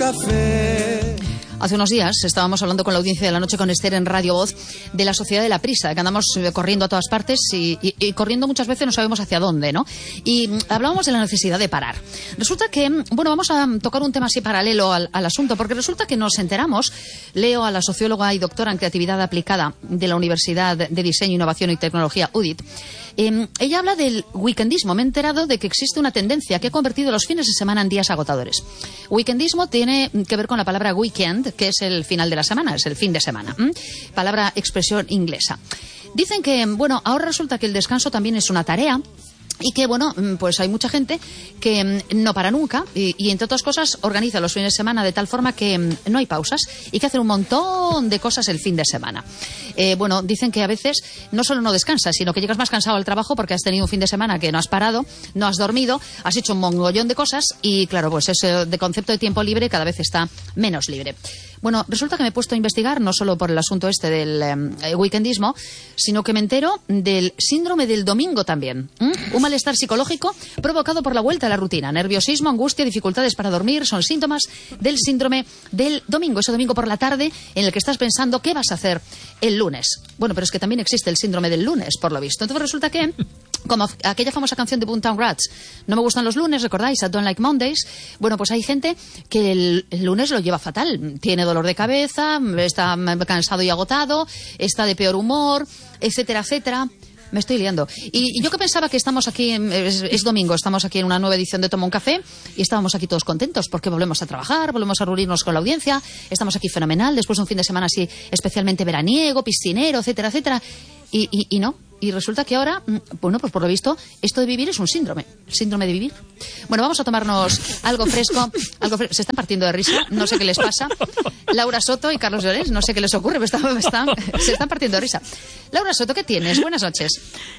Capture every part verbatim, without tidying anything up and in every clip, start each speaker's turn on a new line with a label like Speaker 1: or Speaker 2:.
Speaker 1: café.
Speaker 2: Hace unos días estábamos hablando con la audiencia de La Noche con Esther en Radio Voz de la sociedad de la prisa, que andamos corriendo a todas partes y, y, y corriendo muchas veces no sabemos hacia dónde, ¿no? Y hablábamos de la necesidad de parar. Resulta que, bueno, vamos a tocar un tema así paralelo al, al asunto, porque resulta que nos enteramos, leo a la socióloga y doctora en creatividad aplicada de la Universidad de Diseño, Innovación y Tecnología, U D I T. Eh, ella habla del weekendismo. Me he enterado de que existe una tendencia que ha convertido los fines de semana en días agotadores. Weekendismo tiene que ver con la palabra weekend, que es el final de la semana, es el fin de semana. ¿Mm? Palabra, expresión inglesa. Dicen que, bueno, ahora resulta que el descanso también es una tarea. Y que, bueno, pues hay mucha gente que no para nunca y, y, entre otras cosas, organiza los fines de semana de tal forma que no hay pausas y que hacen un montón de cosas el fin de semana. Eh, bueno, dicen que a veces no solo no descansas, sino que llegas más cansado al trabajo porque has tenido un fin de semana que no has parado, no has dormido, has hecho un mogollón de cosas y, claro, pues ese de concepto de tiempo libre cada vez está menos libre. Bueno, resulta que me he puesto a investigar, no solo por el asunto este del eh, weekendismo, sino que me entero del síndrome del domingo también. ¿Mm? Un malestar psicológico provocado por la vuelta a la rutina. Nerviosismo, angustia, dificultades para dormir son síntomas del síndrome del domingo. Ese domingo por la tarde en el que estás pensando qué vas a hacer el lunes. Bueno, pero es que también existe el síndrome del lunes, por lo visto. Entonces resulta que, como aquella famosa canción de Boomtown Rats, no me gustan los lunes, ¿recordáis? I don't like Mondays. Bueno, pues hay gente que el, el lunes lo lleva fatal. Tiene dolor de cabeza, está cansado y agotado, está de peor humor, etcétera, etcétera. Me estoy liando. Y, y yo que pensaba que estamos aquí, es, es domingo, estamos aquí en una nueva edición de Toma un Café y estábamos aquí todos contentos porque volvemos a trabajar, volvemos a reunirnos con la audiencia, estamos aquí fenomenal, después de un fin de semana así especialmente veraniego, piscinero, etcétera, etcétera. Y, y, y no. Y resulta que ahora, bueno, pues por lo visto, esto de vivir es un síndrome. Síndrome de vivir. Bueno, vamos a tomarnos algo fresco. Algo fresco. Se están partiendo de risa. No sé qué les pasa. Laura Soto y Carlos Llorens, no sé qué les ocurre, pero están, están, se están partiendo de risa. Laura Soto, ¿qué tienes? Buenas noches.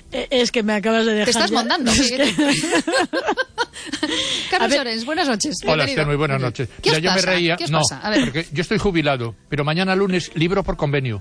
Speaker 3: Es que me acabas de dejar.
Speaker 2: Te estás
Speaker 3: ya.
Speaker 2: mondando.
Speaker 3: Es que...
Speaker 2: Carlos Llorens, buenas noches.
Speaker 4: Hola, Esther, muy buenas noches.
Speaker 2: ¿Qué
Speaker 4: Mira,
Speaker 2: os
Speaker 4: yo
Speaker 2: pasa?
Speaker 4: me reía.
Speaker 2: ¿Qué os
Speaker 4: no,
Speaker 2: pasa? A ver.
Speaker 4: porque yo estoy jubilado, pero mañana lunes libro por convenio.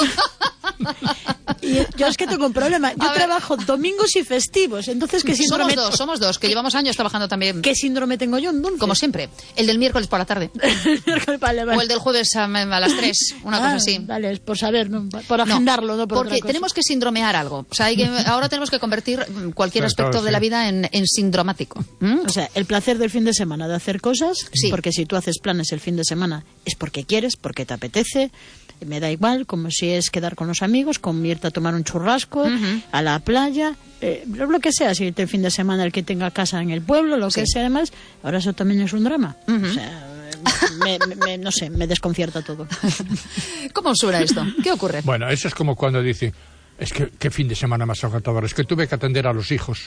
Speaker 3: Y yo es que tengo un problema. Yo trabajo domingos y festivos. Entonces, ¿qué síndrome?
Speaker 2: Somos dos, somos dos, que llevamos años trabajando también.
Speaker 3: ¿Qué síndrome tengo yo entonces?
Speaker 2: Como siempre. El del miércoles por la tarde.
Speaker 3: vale, vale.
Speaker 2: O el del jueves a, a las tres, una
Speaker 3: ah,
Speaker 2: cosa así.
Speaker 3: Vale, es por saber, ¿no? Por agendarlo, no, no por
Speaker 2: porque
Speaker 3: otra cosa.
Speaker 2: tenemos que sindromear algo. O sea, hay que, ahora tenemos que convertir cualquier
Speaker 4: Sí,
Speaker 2: aspecto
Speaker 4: claro,
Speaker 2: de
Speaker 4: sí.
Speaker 2: la vida en, en sindromático. ¿Mm?
Speaker 3: O sea, el placer del fin de semana de hacer cosas,
Speaker 2: Sí.
Speaker 3: porque si tú haces planes el fin de semana es porque quieres, porque te apetece, me da igual, como si es quedar con los amigos, con irte a tomar un churrasco,
Speaker 2: Uh-huh.
Speaker 3: a la playa, eh, lo que sea, si irte el fin de semana el que tenga casa en el pueblo, lo que
Speaker 2: Sí.
Speaker 3: sea además, ahora eso también es un drama.
Speaker 2: Uh-huh.
Speaker 3: O sea, me, me, me- no sé, me desconcierta todo.
Speaker 2: ¿Cómo suena esto? ¿Qué ocurre?
Speaker 4: Bueno, eso es como cuando dicen, es que qué fin de semana más agotador, es que tuve que atender a los hijos.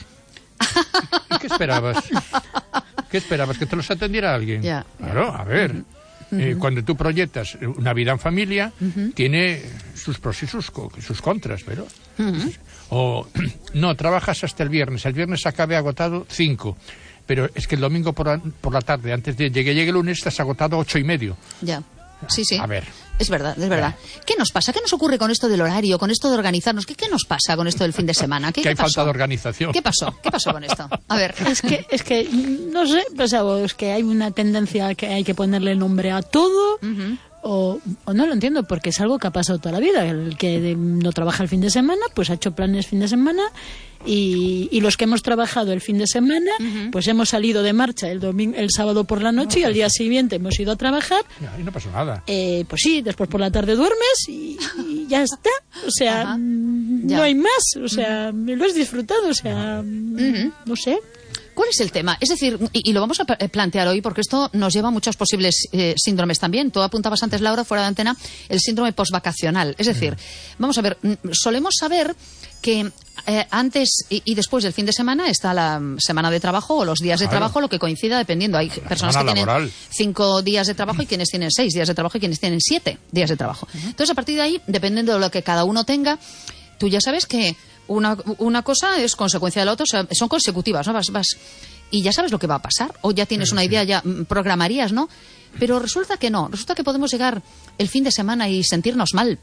Speaker 4: ¿Y qué esperabas? ¿Qué esperabas? ¿Que te los atendiera alguien?
Speaker 2: Ya.
Speaker 4: Claro, a ver. Uh-huh. Eh, cuando tú proyectas una vida en familia, uh-huh. tiene sus pros y sus, co- sus contras, pero... Uh-huh. O, no, trabajas hasta el viernes, el viernes acabe agotado cinco, pero es que el domingo por la, por la tarde, antes de que llegue el lunes, estás agotado ocho y medio.
Speaker 2: Ya. Sí, sí.
Speaker 4: A ver.
Speaker 2: Es verdad, es verdad. ¿Qué nos pasa? ¿Qué nos ocurre con esto del horario, con esto de organizarnos? ¿Qué, qué nos pasa con esto del fin de semana? ¿Qué,
Speaker 4: Que hay
Speaker 2: qué pasó?
Speaker 4: falta de organización.
Speaker 2: ¿Qué pasó? ¿Qué pasó con esto? A ver.
Speaker 3: Es que, es que, no sé, pues, es que hay una tendencia que hay que ponerle nombre a todo.
Speaker 2: Uh-huh.
Speaker 3: O, o no lo entiendo, porque es algo que ha pasado toda la vida. El que de- no trabaja el fin de semana, pues ha hecho planes fin de semana. Y, y los que hemos trabajado el fin de semana,
Speaker 2: Uh-huh.
Speaker 3: pues hemos salido de marcha el domingo, el sábado por la noche y al día siguiente hemos ido a trabajar.
Speaker 4: Y no pasó nada.
Speaker 3: Eh, pues sí, después por la tarde duermes y, y ya está. O sea,
Speaker 2: Ajá.
Speaker 3: mm,
Speaker 2: Ya.
Speaker 3: no hay más. O sea, me lo has disfrutado. O sea, mm,
Speaker 2: Uh-huh.
Speaker 3: no sé.
Speaker 2: ¿Cuál es el tema? Es decir, y, y lo vamos a p- plantear hoy porque esto nos lleva a muchos posibles eh, síndromes también. Tú apuntabas antes, Laura, fuera de antena, el síndrome postvacacional. Es decir, vamos a ver, mm, solemos saber que eh, antes y, y después del fin de semana está la mm, semana de trabajo o los días de
Speaker 4: Claro.
Speaker 2: trabajo, lo que coincida dependiendo. Hay personas que
Speaker 4: semana
Speaker 2: tienen
Speaker 4: laboral.
Speaker 2: cinco días de trabajo y quienes tienen seis días de trabajo y quienes tienen siete días de trabajo. Entonces, a partir de ahí, dependiendo de lo que cada uno tenga, tú ya sabes que una, una cosa es consecuencia de la otra, o sea, son consecutivas, ¿no? Vas, vas, y ya sabes lo que va a pasar, o ya tienes
Speaker 4: Sí,
Speaker 2: una
Speaker 4: sí.
Speaker 2: idea, ya mm, programarías, ¿no? Pero resulta que no, resulta que podemos llegar el fin de semana y sentirnos mal,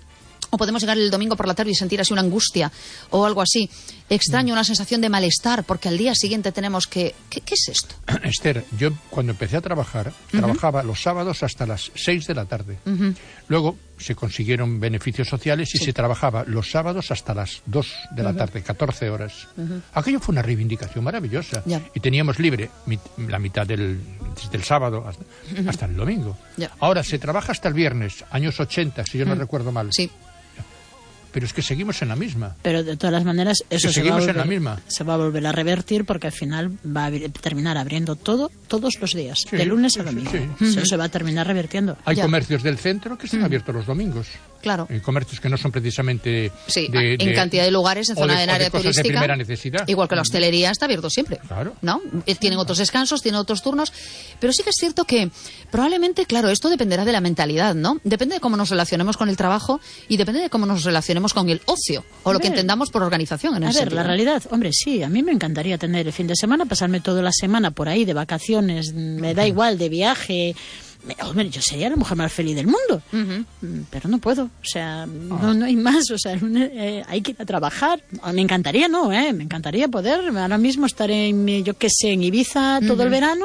Speaker 2: O podemos llegar el domingo por la tarde y sentir así una angustia o algo así extraño, una sensación de malestar, porque al día siguiente tenemos que... ¿Qué, qué es esto?
Speaker 4: Esther, yo cuando empecé a trabajar, uh-huh. trabajaba los sábados hasta las seis de la tarde. Uh-huh. Luego se consiguieron beneficios sociales y sí. se trabajaba los sábados hasta las dos de la uh-huh. tarde, catorce horas. Uh-huh. Aquello fue una reivindicación maravillosa. Yeah. Y teníamos libre mit, la mitad del, desde el sábado hasta, uh-huh. hasta el domingo. Yeah. Ahora se trabaja hasta el viernes, años ochenta, si yo no uh-huh. recuerdo mal.
Speaker 2: Sí.
Speaker 4: Pero es que seguimos en la misma.
Speaker 3: Pero de todas las maneras eso se va, volver,
Speaker 4: en la misma.
Speaker 3: se va a volver a revertir, porque al final va a terminar abriendo todo todos los días, sí, de lunes a domingo. Sí, sí. Eso uh-huh. se va a terminar revirtiendo.
Speaker 4: Hay
Speaker 3: ya.
Speaker 4: comercios del centro que están uh-huh. abiertos los domingos.
Speaker 2: Claro.
Speaker 4: Hay comercios que no son precisamente
Speaker 2: sí,
Speaker 4: de,
Speaker 2: en
Speaker 4: de,
Speaker 2: cantidad de lugares, en zona
Speaker 4: de,
Speaker 2: en área
Speaker 4: de cosas
Speaker 2: turística.
Speaker 4: De primera necesidad.
Speaker 2: Igual que la hostelería está abierto siempre.
Speaker 4: Claro.
Speaker 2: ¿No? Tienen otros descansos, tienen otros turnos. Pero sí que es cierto que probablemente, claro, esto dependerá de la mentalidad, ¿no? Depende de cómo nos relacionemos con el trabajo y depende de cómo nos relacionemos con el ocio o a lo ver, que entendamos por organización en
Speaker 3: a
Speaker 2: ese
Speaker 3: ver,
Speaker 2: sentido.
Speaker 3: La realidad, hombre, sí, a mí me encantaría tener el fin de semana, pasarme toda la semana por ahí de vacaciones, me da igual, de viaje. Hombre, yo sería la mujer más feliz del mundo, uh-huh. pero no puedo, o sea, no, no hay más, o sea, eh, hay que ir a trabajar. Me encantaría, no, eh, me encantaría poder ahora mismo estar en, yo qué sé, en Ibiza todo uh-huh. el verano,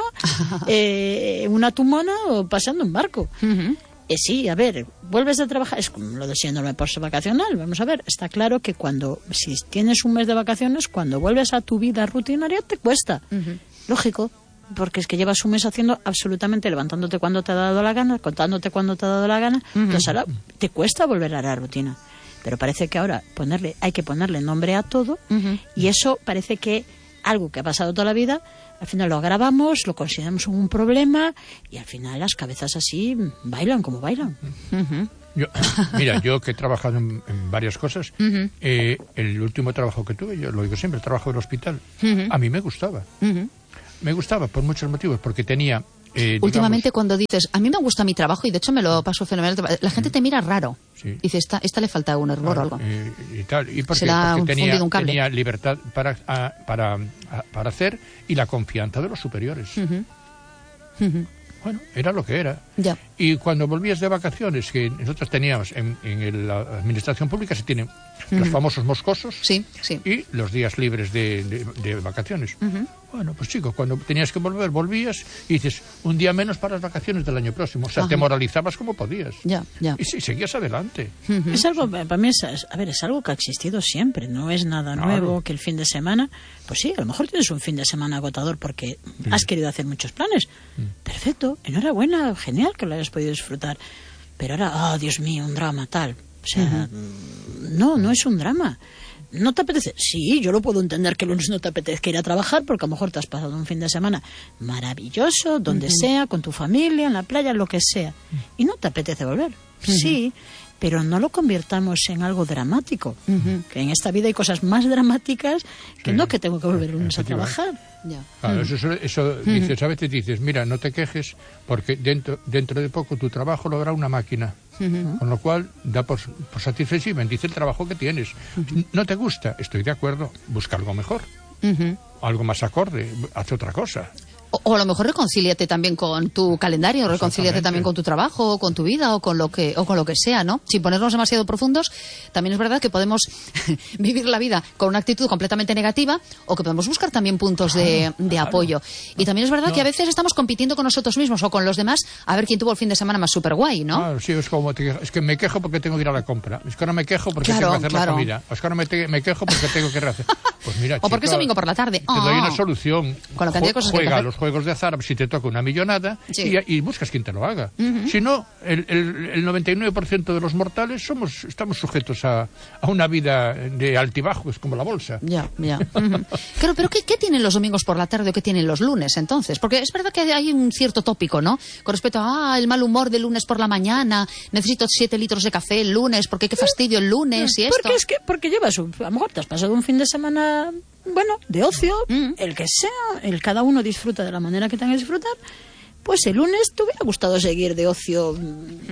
Speaker 3: eh, una tumona o pasando un barco. Uh-huh. Eh, sí, a ver, vuelves a trabajar, es como lo de síndrome postvacacional. Vamos a ver, está claro que cuando, si tienes un mes de vacaciones, cuando vuelves a tu vida rutinaria te cuesta, uh-huh. lógico. Porque es que llevas un mes haciendo absolutamente, levantándote cuando te ha dado la gana, contándote cuando te ha dado la gana, uh-huh. entonces ahora te cuesta volver a la rutina. Pero parece que ahora ponerle, hay que ponerle nombre a todo, uh-huh. y eso parece que algo que ha pasado toda la vida, al final lo agravamos, lo consideramos un problema, y al final las cabezas así bailan como bailan.
Speaker 2: Uh-huh.
Speaker 4: Yo, mira, yo que he trabajado en, en varias cosas, uh-huh. eh, el último trabajo que tuve, yo lo digo siempre, el trabajo del hospital, uh-huh. a mí me gustaba. Uh-huh. Me gustaba por muchos motivos, porque tenía... Eh,
Speaker 2: Últimamente
Speaker 4: digamos,
Speaker 2: cuando dices, a mí me gusta mi trabajo y de hecho me lo paso fenomenal, la gente te mira raro.
Speaker 4: Sí.
Speaker 2: Dice, esta, esta le falta un error
Speaker 4: claro,
Speaker 2: o algo.
Speaker 4: Eh, y tal. ¿Y por
Speaker 2: Se
Speaker 4: qué?
Speaker 2: le ha
Speaker 4: porque tenía,
Speaker 2: fundido un cable.
Speaker 4: tenía libertad para, a, para, a, para hacer y la confianza de los superiores. Uh-huh. Uh-huh. Bueno, era lo que era.
Speaker 2: Ya.
Speaker 4: Y cuando volvías de vacaciones, que nosotros teníamos en, en la administración pública se tienen uh-huh. los famosos moscosos
Speaker 2: sí, sí.
Speaker 4: y los días libres de, de, de vacaciones. Uh-huh. Bueno, pues chico, cuando tenías que volver, volvías y dices, un día menos para las vacaciones del año próximo. O sea, uh-huh. te moralizabas como podías.
Speaker 2: Ya, ya.
Speaker 4: Y sí, seguías adelante.
Speaker 3: Uh-huh. Es algo, para mí, es, a ver, es algo que ha existido siempre. No es nada claro. nuevo que el fin de semana. Pues sí, a lo mejor tienes un fin de semana agotador porque sí. has querido hacer muchos planes. Uh-huh. Perfecto, enhorabuena, genial que lo hayas podido disfrutar. Pero ahora, oh, Dios mío, un drama tal. O sea, uh-huh. no, no es un drama. ¿No te apetece? Sí, yo lo puedo entender que el lunes no te apetezca ir a trabajar porque a lo mejor te has pasado un fin de semana maravilloso, donde uh-huh. sea, con tu familia, en la playa, lo que sea. Y no te apetece volver. Uh-huh. Sí, pero no lo convirtamos en algo dramático. Uh-huh. Que en esta vida hay cosas más dramáticas que sí. no que tengo que volver el lunes a trabajar.
Speaker 2: Ya.
Speaker 4: Claro, eso, eso, eso uh-huh. dices, a veces dices, mira, no te quejes porque dentro, dentro de poco tu trabajo lo hará una máquina. Uh-huh. Con lo cual da por, por satisfecho, bendice el trabajo que tienes. Uh-huh. ¿No te gusta? Estoy de acuerdo, busca algo mejor. Uh-huh. Algo más acorde, haz otra cosa.
Speaker 2: O, o a lo mejor reconcíliate también con tu calendario, reconcíliate también con tu trabajo, con tu vida o con lo que o con lo que sea, ¿no? Sin ponernos demasiado profundos, también es verdad que podemos vivir la vida con una actitud completamente negativa o que podemos buscar también puntos claro, de, de claro. apoyo. Y también es verdad no. que a veces estamos compitiendo con nosotros mismos o con los demás a ver quién tuvo el fin de semana más súper guay, ¿no?
Speaker 4: Claro, sí, es como, es que me quejo porque tengo que ir a la compra, es que ahora me quejo porque
Speaker 2: claro,
Speaker 4: tengo que hacer
Speaker 2: claro.
Speaker 4: la comida, es que ahora me, te, me quejo porque tengo que hacer... Pues mira,
Speaker 2: o chico, porque es domingo por la tarde.
Speaker 4: Te doy una solución.
Speaker 2: Con la cantidad de cosas
Speaker 4: Juega
Speaker 2: que
Speaker 4: a los juegos de azar, si te toca una millonada, sí. y, y buscas quien te lo haga. Uh-huh. Si no, el, el, el noventa y nueve por ciento de los mortales somos estamos sujetos a, a una vida de altibajos, como la bolsa.
Speaker 2: Ya, ya. Uh-huh. Claro, pero ¿qué, ¿qué tienen los domingos por la tarde o qué tienen los lunes, entonces? Porque es verdad que hay un cierto tópico, ¿no? Con respecto a, ah, el mal humor del lunes por la mañana, necesito siete litros de café el lunes, porque qué fastidio el lunes y esto.
Speaker 3: Porque es que, porque llevas, un, a lo mejor te has pasado un fin de semana... Bueno, de ocio, mm. el que sea, el cada uno disfruta de la manera que tenga que disfrutar, pues el lunes te hubiera gustado seguir de ocio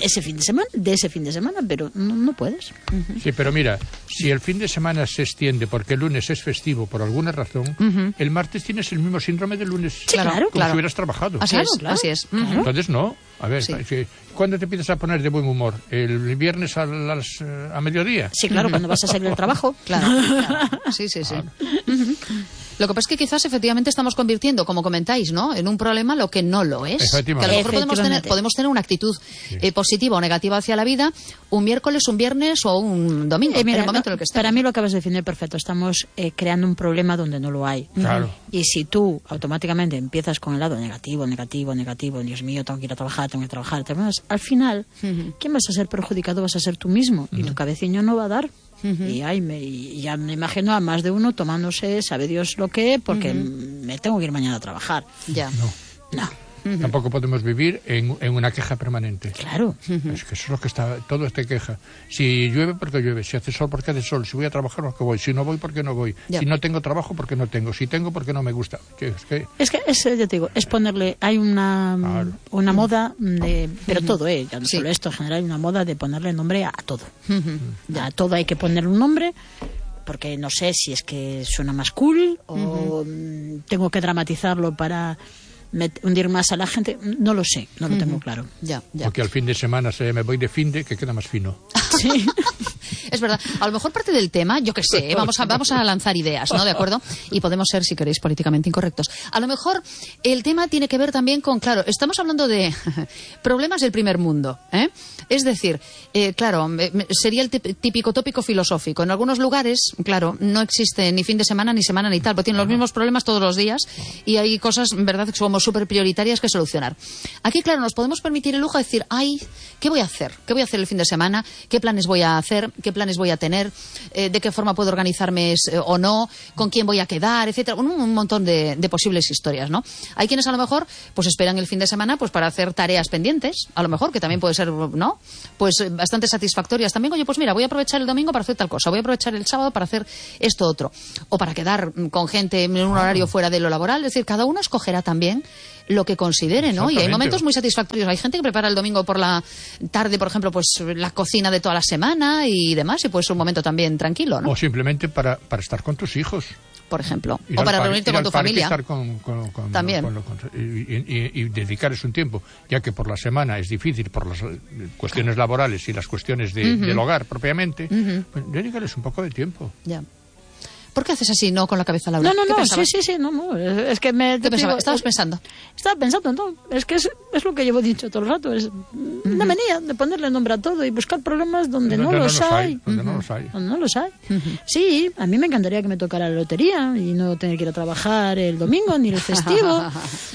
Speaker 3: ese fin de semana, de ese fin de semana, pero no, no puedes.
Speaker 2: Uh-huh.
Speaker 4: Sí, pero mira, si el fin de semana se extiende porque el lunes es festivo por alguna razón, uh-huh. el martes tienes el mismo síndrome del lunes.
Speaker 3: Sí, claro,
Speaker 4: como
Speaker 3: claro.
Speaker 4: si hubieras trabajado.
Speaker 2: Así
Speaker 3: claro,
Speaker 2: es,
Speaker 3: claro.
Speaker 2: así es.
Speaker 3: Uh-huh.
Speaker 4: Entonces no. A ver,
Speaker 2: sí.
Speaker 4: ¿cuándo te empiezas a poner de buen humor? ¿El viernes a, las, a mediodía?
Speaker 3: Sí, claro, cuando vas a salir del trabajo.
Speaker 2: Claro, claro. Sí, sí, sí. Uh-huh. Lo que pasa es que quizás efectivamente estamos convirtiendo, como comentáis, ¿no?, en un problema lo que no lo es. Que a lo mejor podemos tener, podemos tener una actitud sí. eh, positiva o negativa hacia la vida un miércoles, un viernes o un domingo,
Speaker 3: eh, mira,
Speaker 2: en el momento
Speaker 3: no,
Speaker 2: en el que estemos.
Speaker 3: Para mí lo acabas de definir perfecto. Estamos eh, creando un problema donde no lo hay.
Speaker 4: Claro.
Speaker 3: Y si tú automáticamente empiezas con el lado negativo, negativo, negativo, Dios mío, tengo que ir a trabajar, tengo que trabajar, tengo que... al final, uh-huh. ¿quién vas a ser perjudicado? Vas a ser tú mismo. Uh-huh. Y tu cabecillo no va a dar. Uh-huh. Y, ay, me, y ya me imagino a más de uno tomándose, sabe Dios lo que, porque uh-huh. me tengo que ir mañana a trabajar.
Speaker 2: Ya.
Speaker 4: No.
Speaker 3: No.
Speaker 4: Uh-huh. Tampoco podemos vivir en, en una queja permanente.
Speaker 3: Claro.
Speaker 4: Uh-huh. Es que eso es lo que está, todo es de queja. Si llueve, porque llueve. Si hace sol, porque hace sol. Si voy a trabajar, porque voy. Si no voy, porque no voy.
Speaker 2: Ya.
Speaker 4: Si no tengo trabajo, porque no tengo. Si tengo, porque no me gusta. Es que,
Speaker 3: es que es, yo te digo, es ponerle, hay una, claro. una moda de, pero uh-huh. todo, eh, ya no sí. solo esto, en general hay una moda de ponerle nombre a todo. Uh-huh. A todo hay que ponerle un nombre. Porque no sé si es que suena más cool o uh-huh. tengo que dramatizarlo para hundir más a la gente, no lo sé, no lo uh-huh. tengo claro.
Speaker 2: Ya, ya.
Speaker 4: Porque al fin de semana se me voy de finde, que queda más fino.
Speaker 2: Sí. Es verdad. A lo mejor parte del tema, yo qué sé, vamos a, vamos a lanzar ideas, ¿no? ¿De acuerdo? Y podemos ser, si queréis, políticamente incorrectos. A lo mejor el tema tiene que ver también con, claro, estamos hablando de problemas del primer mundo, ¿eh? Es decir, eh, claro, sería el típico tópico filosófico. En algunos lugares, claro, no existe ni fin de semana, ni semana, ni tal, porque tienen los mismos problemas todos los días y hay cosas, en verdad, que somos súper prioritarias que solucionar. Aquí, claro, nos podemos permitir el lujo de decir, ay, ¿qué voy a hacer? ¿Qué voy a hacer el fin de semana? ¿Qué planes voy a hacer? ¿Qué planes voy a tener? Eh, ¿De qué forma puedo organizarme eh, o no? ¿Con quién voy a quedar? Etcétera. Un, un montón de, de posibles historias, ¿no? Hay quienes a lo mejor pues esperan el fin de semana pues para hacer tareas pendientes, a lo mejor, que también puede ser, ¿no? Pues eh, bastante satisfactorias también. Oye, pues mira, voy a aprovechar el domingo para hacer tal cosa, voy a aprovechar el sábado para hacer esto otro, o para quedar con gente en un horario fuera de lo laboral. Es decir, cada uno escogerá también lo que considere, ¿no? Y hay momentos muy satisfactorios. Hay gente que prepara el domingo por la tarde, por ejemplo, pues la cocina de toda la semana y demás, y puede ser un momento también tranquilo, ¿no?
Speaker 4: O simplemente para, para estar con tus hijos.
Speaker 2: Por ejemplo.
Speaker 4: Ir
Speaker 2: o para
Speaker 4: par,
Speaker 2: reunirte con tu familia.
Speaker 4: Estar con, con, con,
Speaker 2: también.
Speaker 4: Con, con, y, y, y dedicarles un tiempo, ya que por la semana es difícil por las cuestiones laborales y las cuestiones de, uh-huh. del hogar propiamente, uh-huh. pues dedicarles un poco de tiempo.
Speaker 2: Ya. ¿Por qué haces así, no, con la cabeza, Laura?
Speaker 3: No, no, no,
Speaker 2: pensabas?
Speaker 3: sí, sí, sí, no, no, es que me...
Speaker 2: ¿Qué pensabas?
Speaker 3: Digo,
Speaker 2: ¿Estabas
Speaker 3: es,
Speaker 2: pensando?
Speaker 3: Estaba pensando, no, es que es, es lo que llevo dicho todo el rato, es uh-huh. una manía de ponerle nombre a todo y buscar problemas donde no,
Speaker 4: donde
Speaker 3: los,
Speaker 4: no los
Speaker 3: hay.
Speaker 4: hay. Donde
Speaker 3: Uh-huh.
Speaker 4: no los hay.
Speaker 3: Donde no los hay. Uh-huh. Sí, a mí me encantaría que me tocara la lotería y no tener que ir a trabajar el domingo ni el festivo.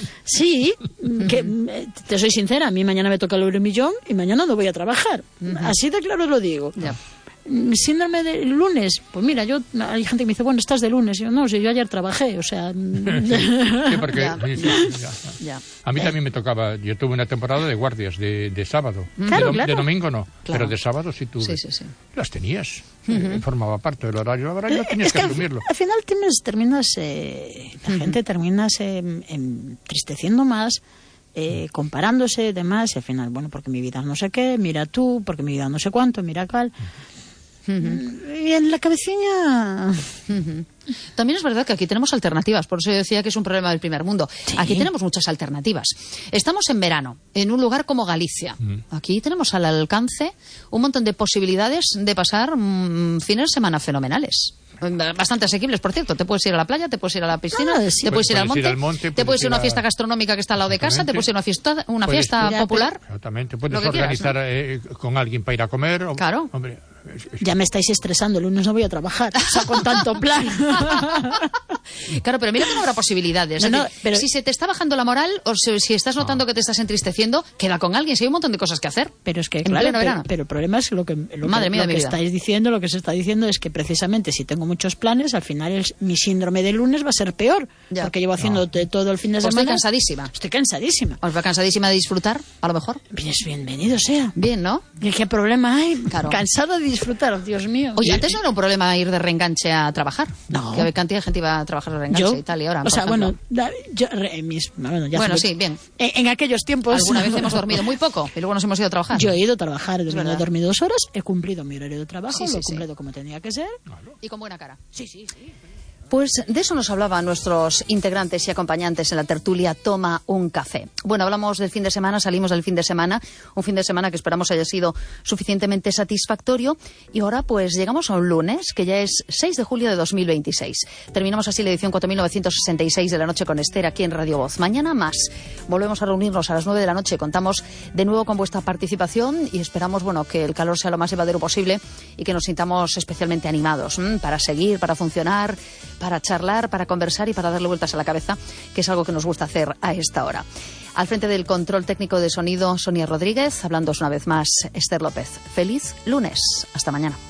Speaker 3: Sí, que te soy sincera, a mí mañana me toca el euromillón y mañana no voy a trabajar. Uh-huh. Así de claro lo digo.
Speaker 2: Ya.
Speaker 3: Síndrome del lunes, pues mira, yo hay gente que me dice, bueno, estás de lunes, y yo no, si yo ayer trabajé, o sea...
Speaker 4: sí, porque
Speaker 2: ya.
Speaker 4: Sí, sí, ya, ya. A mí también me tocaba, yo tuve una temporada de guardias de, de sábado,
Speaker 3: claro,
Speaker 4: de,
Speaker 3: claro.
Speaker 4: de domingo no,
Speaker 2: claro.
Speaker 4: pero de sábado sí tuve.
Speaker 2: Sí, sí, sí.
Speaker 4: Las tenías,
Speaker 2: uh-huh.
Speaker 4: eh, formaba parte del horario laboral, no tenías
Speaker 3: es que,
Speaker 4: que asumirlo.
Speaker 3: Al, al final tienes, terminas, eh, la uh-huh. gente terminas eh, entristeciendo más, eh, comparándose, demás, y al final, bueno, porque mi vida no sé qué, mira tú, porque mi vida no sé cuánto, mira cuál... Uh-huh. Uh-huh. Y en la cabecilla...
Speaker 2: Uh-huh. También es verdad que aquí tenemos alternativas, por eso yo decía que es un problema del primer mundo. Sí. Aquí tenemos muchas alternativas. Estamos en verano, en un lugar como Galicia. Uh-huh. Aquí tenemos al alcance un montón de posibilidades de pasar mmm, fines de semana fenomenales. Bastante asequibles, por cierto. Te puedes ir a la playa, te puedes ir a la piscina, ah, sí. te puedes, puedes ir al monte, ir al monte te puedes ir a una fiesta gastronómica que está al lado de casa, te puedes ir a una fiesta, una puedes, fiesta ya, popular.
Speaker 4: Exactamente. Puedes organizar quieras, ¿no? eh, con alguien para ir a comer. O,
Speaker 2: claro.
Speaker 4: Hombre,
Speaker 3: ya me estáis estresando, el lunes no voy a trabajar, o sea, con tanto plan.
Speaker 2: Claro, pero mira que no habrá posibilidades. No, no, decir, pero... Si se te está bajando la moral o si, si estás notando no. que te estás entristeciendo, queda con alguien, si hay un montón de cosas que hacer.
Speaker 3: Pero es que, claro, pero, pero el problema es lo que, lo
Speaker 2: Madre
Speaker 3: que,
Speaker 2: mía,
Speaker 3: lo que estáis diciendo, lo que se está diciendo es que precisamente si tengo muchos planes, al final el, mi síndrome del lunes va a ser peor, ya. porque llevo haciendo no. todo el fin de
Speaker 2: pues
Speaker 3: semana.
Speaker 2: Estoy cansadísima.
Speaker 3: Estoy cansadísima.
Speaker 2: ¿Os va cansadísima de disfrutar, a lo mejor?
Speaker 3: Bien, bienvenido sea.
Speaker 2: Bien, ¿no?
Speaker 3: ¿Y qué problema hay?
Speaker 2: Claro.
Speaker 3: Cansada de disfrutar. disfrutar, Dios mío.
Speaker 2: Oye, antes no era un problema ir de reenganche a trabajar.
Speaker 3: No.
Speaker 2: Que había cantidad de gente iba a trabajar de reenganche
Speaker 3: Yo,
Speaker 2: y tal, y ahora,
Speaker 3: o
Speaker 2: por
Speaker 3: sea,
Speaker 2: ejemplo.
Speaker 3: bueno, da- yo, re- mis, bueno, ya
Speaker 2: Bueno,
Speaker 3: sabes,
Speaker 2: sí, bien.
Speaker 3: En, en aquellos tiempos...
Speaker 2: Alguna vez hemos dormido muy poco y luego nos hemos ido a trabajar.
Speaker 3: Yo he ido a trabajar, he dormido,
Speaker 2: verdad.
Speaker 3: he dormido dos horas, he cumplido mi horario de trabajo,
Speaker 2: Sí, sí,
Speaker 3: lo he
Speaker 2: sí.
Speaker 3: cumplido como tenía que ser.
Speaker 2: Y con buena cara.
Speaker 3: Sí, sí, sí.
Speaker 2: Pues de eso nos hablaban nuestros integrantes y acompañantes en la tertulia Toma un café. Bueno, hablamos del fin de semana, salimos del fin de semana, un fin de semana que esperamos haya sido suficientemente satisfactorio, y ahora pues llegamos a un lunes, que ya es seis de julio de dos mil veintiséis. Terminamos así la edición cuatro mil novecientos sesenta y seis de La Noche con Esther aquí en Radio Voz. Mañana más. Volvemos a reunirnos a las nueve de la noche, contamos de nuevo con vuestra participación y esperamos, bueno, que el calor sea lo más llevadero posible y que nos sintamos especialmente animados, ¿m? para seguir, para funcionar, para charlar, para conversar y para darle vueltas a la cabeza, que es algo que nos gusta hacer a esta hora. Al frente del control técnico de sonido, Sonia Rodríguez, hablándoos una vez más, Esther López. Feliz lunes. Hasta mañana.